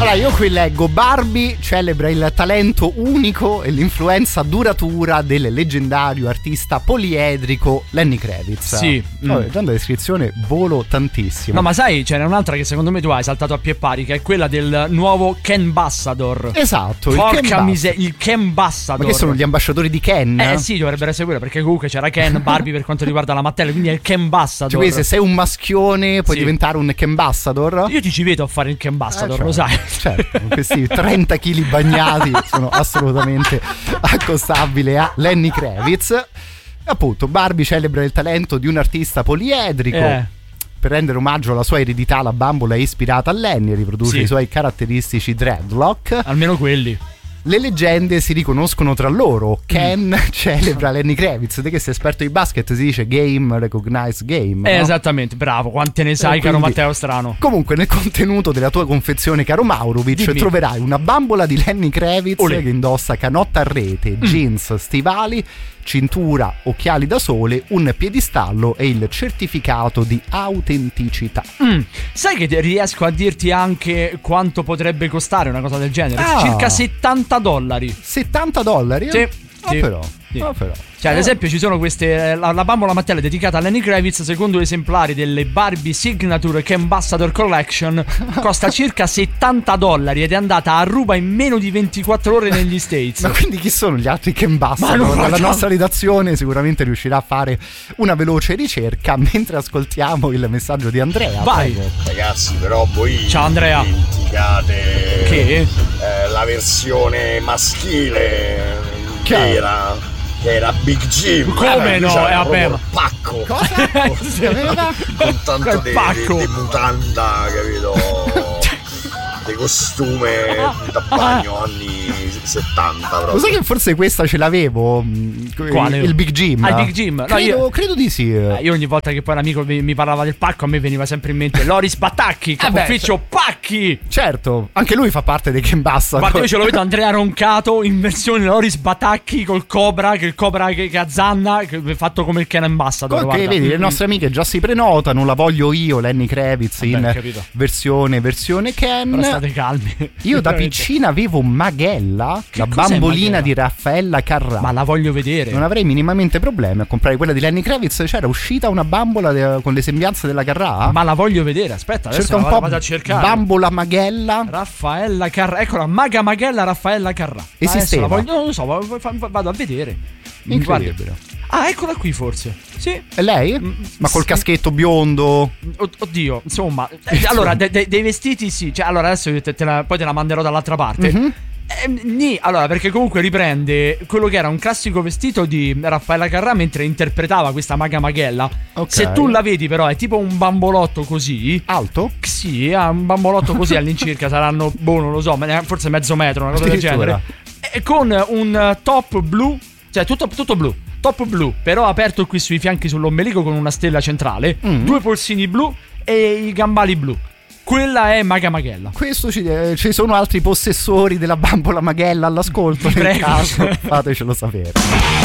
Allora, io qui leggo: Barbie celebra il talento unico e l'influenza duratura del leggendario artista poliedrico Lenny Kravitz. Sì. Già la descrizione volo tantissimo. No, ma sai, ce n'è un'altra che secondo me tu hai saltato a pie pari, che è quella del nuovo Ken Ambassador. Esatto. Porca miseria, il Ken Ambassador. Ma che sono gli ambasciatori di Ken? Sì, dovrebbero essere quello, perché comunque c'era Ken, Barbie per quanto riguarda la Mattel, quindi è il Ken Ambassador. Cioè, se sei un maschione puoi diventare un Ken Ambassador? Io ti ci vedo a fare il Ken Ambassador, lo sai. Certo, con questi 30 kg bagnati sono assolutamente accostabile a Lenny Kravitz. Appunto, Barbie celebra il talento di un artista poliedrico. Per rendere omaggio alla sua eredità, la bambola è ispirata a Lenny e riproduce i suoi caratteristici dreadlock. Almeno quelli. Le leggende si riconoscono tra loro. Ken celebra Lenny Kravitz. Te che sei esperto di basket si dice game recognize game, no? Esattamente, bravo, quante ne sai, caro Matteo Strano. Comunque nel contenuto della tua confezione, caro Maurovic, troverai una bambola di Lenny Kravitz che indossa canotta a rete, jeans, stivali, cintura, occhiali da sole, un piedistallo e il certificato di autenticità. Sai che riesco a dirti anche quanto potrebbe costare una cosa del genere? Circa $70. $70? Sì. Però. Cioè, ad esempio, ci sono queste. La bambola Mattel dedicata a Lenny Kravitz, secondo esemplari delle Barbie Signature Ken Ambassador Collection, costa circa $70 ed è andata a ruba in meno di 24 ore negli States. Ma quindi chi sono gli altri Ken Ambassador? La nostra redazione sicuramente riuscirà a fare una veloce ricerca mentre ascoltiamo il messaggio di Andrea. Vai. Prego. Ragazzi, però voi ciao Andrea, dimenticate che la versione maschile che era Big Jim. Come no? Vabbè, ma pacco. Cosa? Con tanto di mutanda, capito? Di costume da bagno anni 70 proprio. Lo sai che forse questa ce l'avevo? Quale? Il Big Jim. Il Big Jim. No, credo di sì. Io ogni volta che poi un amico mi parlava del pacco, a me veniva sempre in mente Loris Batacchi, capo ufficio Pacchi. Certo, anche lui fa parte dei Ken Ambassador. Guarda, io ce lo vedo Andrea Roncato in versione Loris Batacchi col Cobra, che il Cobra che azzanna, che è fatto come il Ken Ambassador. Ok, vedi, le nostre amiche già si prenotano. La voglio io, Lenny Kravitz, in versione Ken. Però state calmi. Io da piccina avevo Magella, la bambolina di Raffaella Carrà. Ma la voglio vedere. Non avrei minimamente problemi a comprare quella di Lenny Kravitz. C'era uscita una bambola con le sembianze della Carrà. Ma la voglio vedere, aspetta, adesso cerca un po' vado a cercare. Bambola Magella Raffaella Carrà, eccola, Maga Magella Raffaella Carrà. Esisteva? Non lo so, vado a vedere. Incredibile. Ah, eccola qui forse. Sì. È lei? Ma col caschetto biondo? Oddio, insomma. Allora, dei vestiti sì. Cioè, allora adesso poi te la manderò dall'altra parte. Allora, perché comunque riprende quello che era un classico vestito di Raffaella Carrà mentre interpretava questa Maga Magella. Se tu la vedi però è tipo un bambolotto così alto? Sì, un bambolotto così all'incirca. Saranno, non lo so, forse mezzo metro, una cosa del genere. E con un top blu. Cioè tutto blu. Top blu, però aperto qui sui fianchi sull'ombelico con una stella centrale, 2 polsini blu e i gambali blu. Quella è Maga Magella. Questo ci sono altri possessori della bambola Magella all'ascolto. Nel caso, fatecelo sapere.